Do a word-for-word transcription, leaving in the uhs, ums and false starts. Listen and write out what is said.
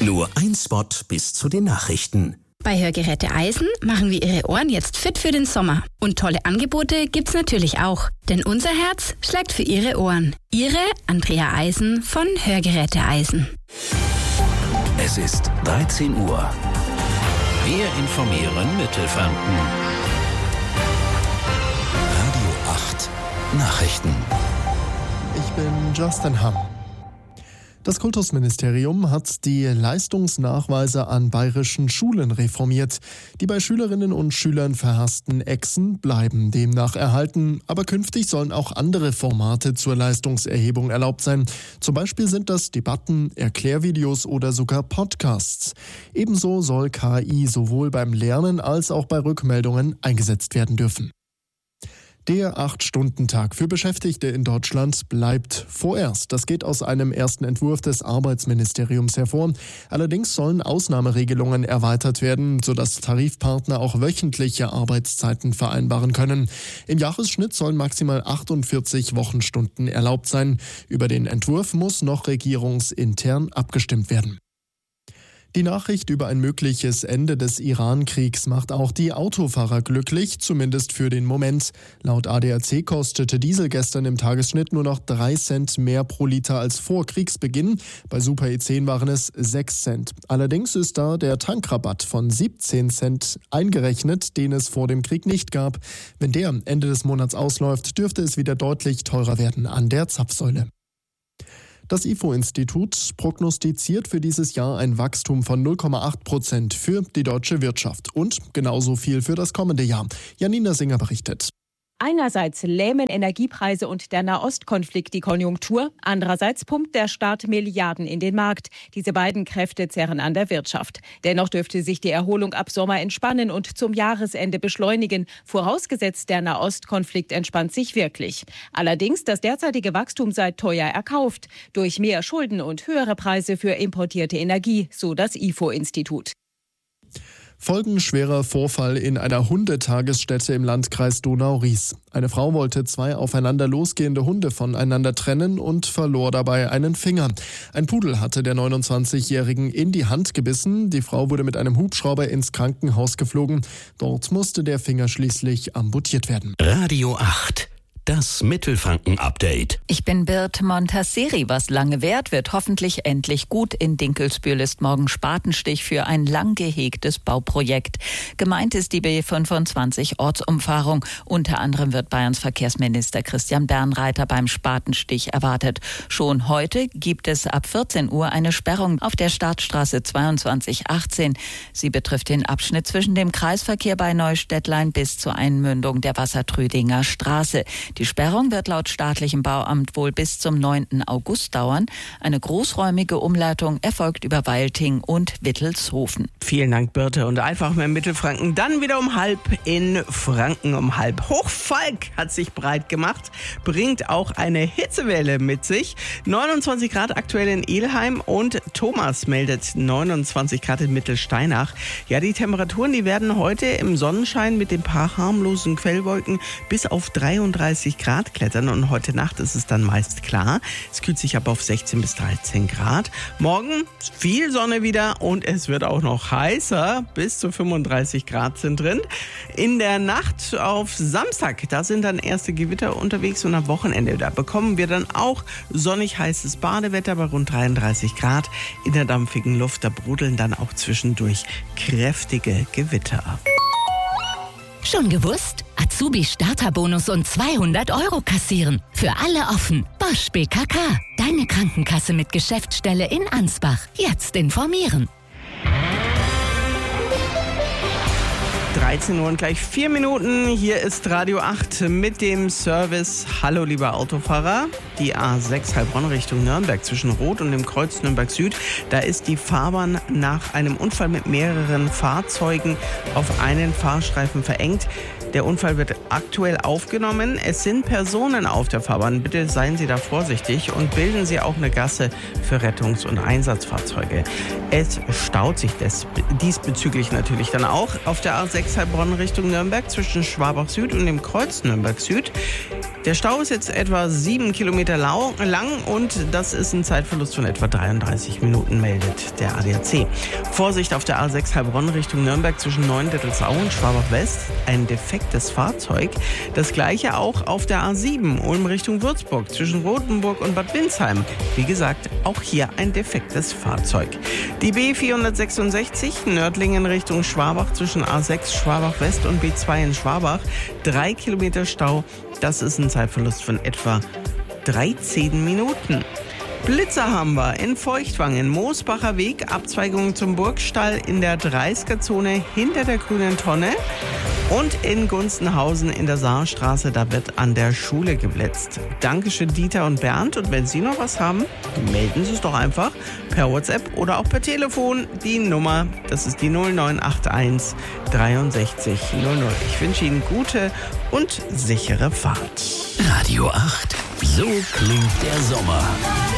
Nur ein Spot bis zu den Nachrichten. Bei Hörgeräte Eisen machen wir Ihre Ohren jetzt fit für den Sommer. Und tolle Angebote gibt's natürlich auch. Denn unser Herz schlägt für Ihre Ohren. Ihre Andrea Eisen von Hörgeräte Eisen. Es ist dreizehn Uhr. Wir informieren Mittelfranken. Radio acht Nachrichten. Ich bin Justin Hamm. Das Kultusministerium hat die Leistungsnachweise an bayerischen Schulen reformiert. Die bei Schülerinnen und Schülern verhassten Exen bleiben demnach erhalten, aber künftig sollen auch andere Formate zur Leistungserhebung erlaubt sein. Zum Beispiel sind das Debatten, Erklärvideos oder sogar Podcasts. Ebenso soll K I sowohl beim Lernen als auch bei Rückmeldungen eingesetzt werden dürfen. Der acht-Stunden-Tag für Beschäftigte in Deutschland bleibt vorerst. Das geht aus einem ersten Entwurf des Arbeitsministeriums hervor. Allerdings sollen Ausnahmeregelungen erweitert werden, sodass Tarifpartner auch wöchentliche Arbeitszeiten vereinbaren können. Im Jahresschnitt sollen maximal achtundvierzig Wochenstunden erlaubt sein. Über den Entwurf muss noch regierungsintern abgestimmt werden. Die Nachricht über ein mögliches Ende des Iran-Kriegs macht auch die Autofahrer glücklich, zumindest für den Moment. Laut A D A C kostete Diesel gestern im Tagesschnitt nur noch drei Cent mehr pro Liter als vor Kriegsbeginn. Bei Super E zehn waren es sechs Cent. Allerdings ist da der Tankrabatt von siebzehn Cent eingerechnet, den es vor dem Krieg nicht gab. Wenn der Ende des Monats ausläuft, dürfte es wieder deutlich teurer werden an der Zapfsäule. Das I F O-Institut prognostiziert für dieses Jahr ein Wachstum von null Komma acht Prozent für die deutsche Wirtschaft und genauso viel für das kommende Jahr. Janina Singer berichtet. Einerseits lähmen Energiepreise und der Nahostkonflikt die Konjunktur, andererseits pumpt der Staat Milliarden in den Markt. Diese beiden Kräfte zerren an der Wirtschaft. Dennoch dürfte sich die Erholung ab Sommer entspannen und zum Jahresende beschleunigen, vorausgesetzt der Nahostkonflikt entspannt sich wirklich. Allerdings, das derzeitige Wachstum sei teuer erkauft, durch mehr Schulden und höhere Preise für importierte Energie, so das I F O-Institut. Folgenschwerer Vorfall in einer Hundetagesstätte im Landkreis Donau-Ries. Eine Frau wollte zwei aufeinander losgehende Hunde voneinander trennen und verlor dabei einen Finger. Ein Pudel hatte der neunundzwanzigjährigen in die Hand gebissen. Die Frau wurde mit einem Hubschrauber ins Krankenhaus geflogen. Dort musste der Finger schließlich amputiert werden. Radio acht. Das Mittelfranken-Update. Ich bin Birte Montasseri. Was lange währt, wird hoffentlich endlich gut. In Dinkelsbühl ist morgen Spatenstich für ein lang gehegtes Bauprojekt. Gemeint ist die B fünfundzwanzig Ortsumfahrung. Unter anderem wird Bayerns Verkehrsminister Christian Bernreiter beim Spatenstich erwartet. Schon heute gibt es ab vierzehn Uhr eine Sperrung auf der Startstraße zweiundzwanzig achtzehn. Sie betrifft den Abschnitt zwischen dem Kreisverkehr bei Neustädtlein bis zur Einmündung der Wassertrüdinger Straße. Die Sperrung wird laut staatlichem Bauamt wohl bis zum neunten August dauern. Eine großräumige Umleitung erfolgt über Weilting und Wittelshofen. Vielen Dank, Birte. Und einfach mehr Mittelfranken. Dann wieder um halb in Franken um halb. Hochfalk hat sich breit gemacht, bringt auch eine Hitzewelle mit sich. neunundzwanzig Grad aktuell in Elheim und Thomas meldet neunundzwanzig Grad in Mittelsteinach. Ja, die Temperaturen, die werden heute im Sonnenschein mit den paar harmlosen Quellwolken bis auf dreiunddreißig Grad klettern und heute Nacht ist es dann meist klar. Es kühlt sich ab auf sechzehn bis dreizehn Grad. Morgen viel Sonne wieder und es wird auch noch heißer. Bis zu fünfunddreißig Grad sind drin. In der Nacht auf Samstag, da sind dann erste Gewitter unterwegs und am Wochenende, da bekommen wir dann auch sonnig heißes Badewetter bei rund dreiunddreißig Grad. In der dampfigen Luft, da brodeln dann auch zwischendurch kräftige Gewitter. Schon gewusst? Azubi-Starterbonus und zweihundert Euro kassieren. Für alle offen. Bosch B K K. Deine Krankenkasse mit Geschäftsstelle in Ansbach. Jetzt informieren. dreizehn Uhr und gleich vier Minuten. Hier ist Radio acht mit dem Service. Hallo, lieber Autofahrer. Die A sechs Heilbronn Richtung Nürnberg zwischen Rot und dem Kreuz Nürnberg Süd. Da ist die Fahrbahn nach einem Unfall mit mehreren Fahrzeugen auf einen Fahrstreifen verengt. Der Unfall wird aktuell aufgenommen. Es sind Personen auf der Fahrbahn. Bitte seien Sie da vorsichtig und bilden Sie auch eine Gasse für Rettungs- und Einsatzfahrzeuge. Es staut sich des, diesbezüglich natürlich dann auch auf der A sechs Heilbronn Richtung Nürnberg zwischen Schwabach Süd und dem Kreuz Nürnberg Süd. Der Stau ist jetzt etwa sieben Kilometer lang und das ist ein Zeitverlust von etwa dreiunddreißig Minuten, meldet der A D A C. Vorsicht auf der A sechs Heilbronn Richtung Nürnberg zwischen Neuendettelsau und Schwabach West. Ein defektes Fahrzeug. Das gleiche auch auf der A sieben Ulm Richtung Würzburg zwischen Rothenburg und Bad Windsheim. Wie gesagt, auch hier ein defektes Fahrzeug. Die B vierhundertsechsundsechzig Nördlingen Richtung Schwabach zwischen A sechs Schwabach West und B zwei in Schwabach. Drei Kilometer Stau. Das ist ein Zeitverlust von etwa dreizehn Minuten. Blitzer haben wir in Feuchtwangen, Moosbacher Weg, Abzweigung zum Burgstall in der dreißiger-Zone hinter der grünen Tonne. Und in Gunzenhausen in der Saarstraße, da wird an der Schule geblitzt. Dankeschön Dieter und Bernd. Und wenn Sie noch was haben, melden Sie es doch einfach per WhatsApp oder auch per Telefon. Die Nummer, das ist die null neun acht eins dreiundsechzig null null. Ich wünsche Ihnen gute und sichere Fahrt. Radio acht. So klingt der Sommer.